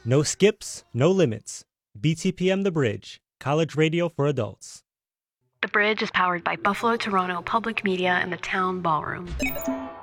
No skips, no limits. BTPM The Bridge, college radio for adults. The Bridge is powered by Buffalo Toronto Public Media and the Town Ballroom.